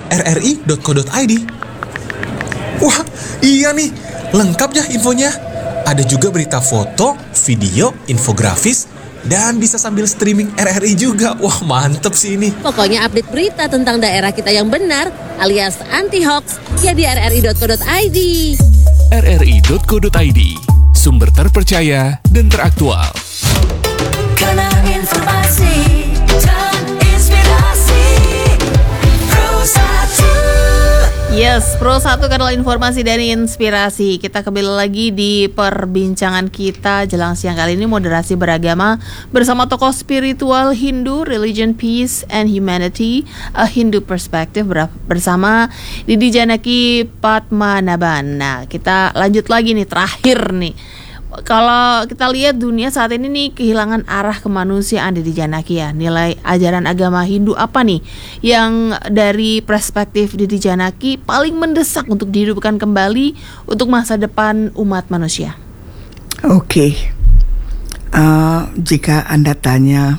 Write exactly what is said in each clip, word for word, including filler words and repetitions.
r r i dot co dot i d. Wah, iya nih, lengkap ya infonya. Ada juga berita foto, video, infografis, dan bisa sambil streaming R R I juga. Wah, mantep sih ini. Pokoknya update berita tentang daerah kita yang benar alias anti-hoax ya di r r i dot co dot i d. r r i dot co dot i d, sumber terpercaya dan teraktual. Kanal informasi dan inspirasi Pro satu. Yes, Pro satu kanal informasi dan inspirasi. Kita kembali lagi di perbincangan kita jelang siang kali ini, moderasi beragama bersama tokoh spiritual Hindu, Religion, Peace, and Humanity, A Hindu Perspective, bersama Didi Janaki Padmanabhan. Nah, kita lanjut lagi nih, terakhir nih. Kalau kita lihat dunia saat ini nih kehilangan arah kemanusiaan, Didi Janaki ya. Nilai ajaran agama Hindu apa nih yang dari perspektif Didi Janaki paling mendesak untuk dihidupkan kembali untuk masa depan umat manusia? Oke, okay. uh, jika Anda tanya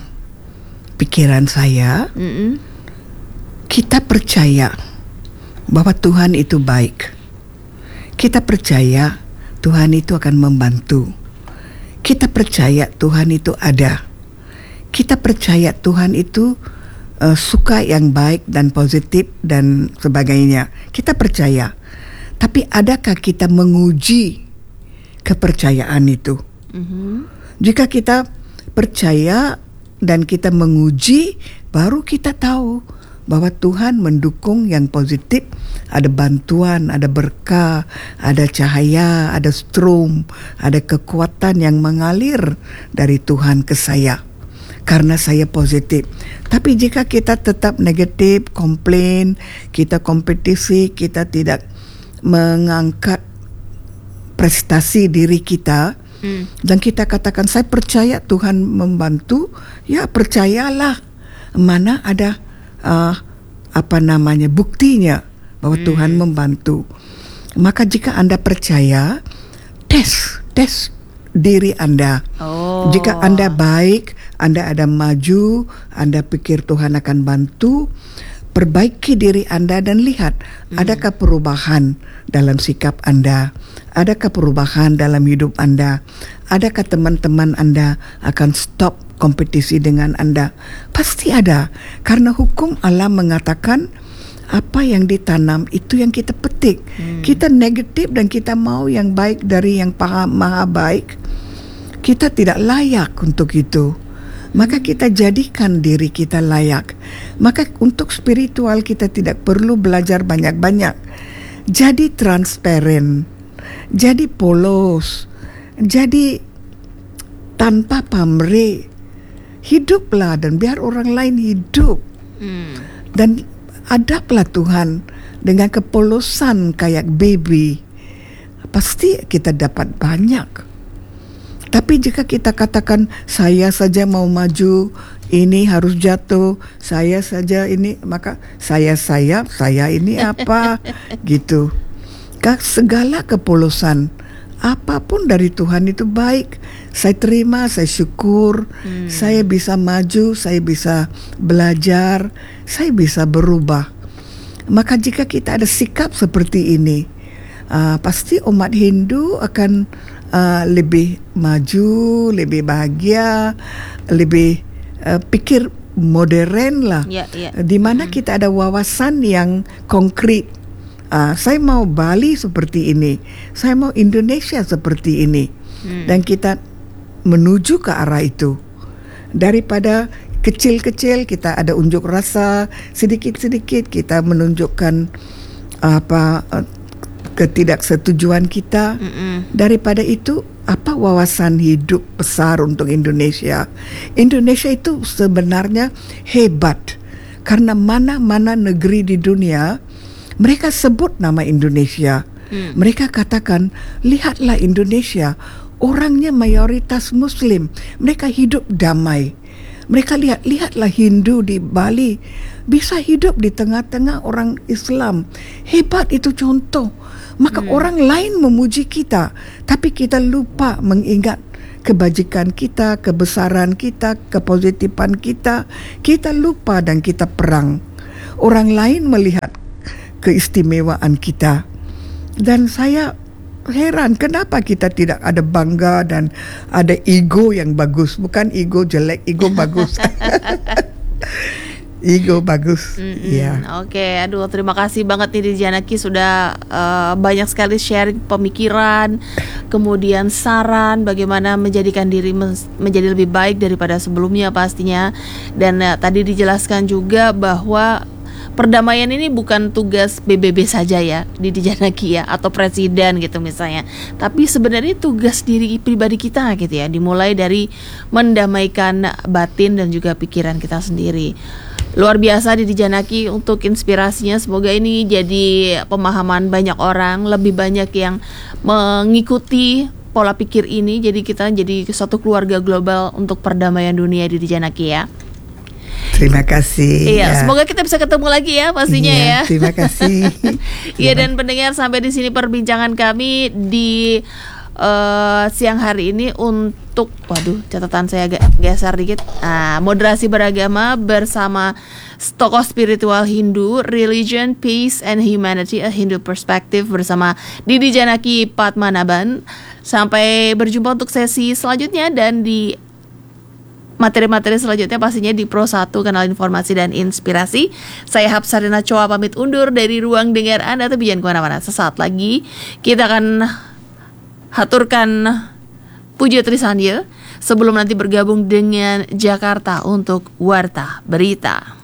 pikiran saya, Mm-mm. kita percaya bahwa Tuhan itu baik. Kita percaya Tuhan itu akan membantu. Kita percaya Tuhan itu ada. Kita percaya Tuhan itu uh, suka yang baik dan positif dan sebagainya. Kita percaya. Tapi adakah kita menguji kepercayaan itu? Mm-hmm. Jika kita percaya dan kita menguji, baru kita tahu bahwa Tuhan mendukung yang positif, ada bantuan, ada berkah, ada cahaya, ada strom, ada kekuatan yang mengalir dari Tuhan ke saya karena saya positif. Tapi jika kita tetap negatif, komplain, kita kompetisi, kita tidak mengangkat prestasi diri kita, hmm. dan kita katakan saya percaya Tuhan membantu, ya percayalah, mana ada Uh, apa namanya buktinya bahwa hmm. Tuhan membantu. Maka jika Anda percaya, tes tes diri Anda. Oh. Jika Anda baik, Anda ada maju, Anda pikir Tuhan akan bantu, perbaiki diri Anda dan lihat hmm. adakah perubahan dalam sikap Anda, adakah perubahan dalam hidup Anda, adakah teman-teman Anda akan stop kompetisi dengan Anda. Pasti ada, karena hukum alam mengatakan apa yang ditanam itu yang kita petik. hmm. Kita negatif dan kita mau yang baik dari yang paham maha baik, kita tidak layak untuk itu. Maka kita jadikan diri kita layak. Maka untuk spiritual kita tidak perlu belajar banyak-banyak. Jadi transparan, jadi polos, jadi tanpa pamrih. Hiduplah dan biar orang lain hidup. hmm. Dan adaplah Tuhan dengan kepolosan kayak baby. Pasti kita dapat banyak. Tapi jika kita katakan saya saja mau maju, ini harus jatuh, saya saja ini, maka saya saya saya ini apa gitu. Segala kepolosan, apapun dari Tuhan itu baik. Saya terima, saya syukur, hmm. saya bisa maju, saya bisa belajar, saya bisa berubah. Maka jika kita ada sikap seperti ini, uh, pasti umat Hindu akan uh, lebih maju, lebih bahagia, lebih uh, pikir modern lah. Yeah, yeah. Di mana hmm. kita ada wawasan yang konkret. Uh, saya mau Bali seperti ini, saya mau Indonesia seperti ini, hmm. dan kita menuju ke arah itu. Daripada kecil-kecil kita ada unjuk rasa, sedikit-sedikit kita menunjukkan apa ketidaksetujuan kita. Mm-mm. Daripada itu, apa wawasan hidup besar untuk Indonesia. Indonesia itu sebenarnya hebat karena mana-mana negeri di dunia mereka sebut nama Indonesia. Mm. Mereka katakan, lihatlah Indonesia, orangnya mayoritas Muslim, mereka hidup damai. Mereka lihat, lihatlah Hindu di Bali bisa hidup di tengah-tengah orang Islam. Hebat itu contoh. Maka hmm. orang lain memuji kita, tapi kita lupa mengingat kebajikan kita, kebesaran kita, kepositifan kita. Kita lupa dan kita perang. Orang lain melihat keistimewaan kita. Dan saya heran kenapa kita tidak ada bangga dan ada ego yang bagus. Bukan ego jelek, ego bagus. Ego bagus. Ya. Oke, aduh terima kasih banget nih Didi Janaki sudah uh, banyak sekali sharing pemikiran, kemudian saran bagaimana menjadikan diri men- menjadi lebih baik daripada sebelumnya pastinya. Dan uh, tadi dijelaskan juga bahwa perdamaian ini bukan tugas B B B saja ya, Didi Janaki ya, atau presiden gitu misalnya. Tapi sebenarnya tugas diri pribadi kita gitu ya, dimulai dari mendamaikan batin dan juga pikiran kita sendiri. Luar biasa Didi Janaki untuk inspirasinya. Semoga ini jadi pemahaman banyak orang, lebih banyak yang mengikuti pola pikir ini. Jadi kita jadi suatu keluarga global untuk perdamaian dunia, Didi Janaki ya. Terima kasih. Iya, ya. semoga kita bisa ketemu lagi ya pastinya Iya, ya. Terima kasih. Iya, dan pendengar, sampai di sini perbincangan kami di uh, siang hari ini untuk, waduh, catatan saya agak geser dikit. Nah, moderasi beragama bersama tokoh spiritual Hindu, Religion, Peace and Humanity, a Hindu Perspective bersama Didi Janaki Padmanabhan. Sampai berjumpa untuk sesi selanjutnya dan di materi-materi selanjutnya pastinya di Pro satu, kanal informasi dan inspirasi. Saya Hapsarina Choa pamit undur dari ruang dengar Anda, tapi jangan kemana-mana. Sesaat lagi kita akan haturkan Puja Trisandya sebelum nanti bergabung dengan Jakarta untuk Warta Berita.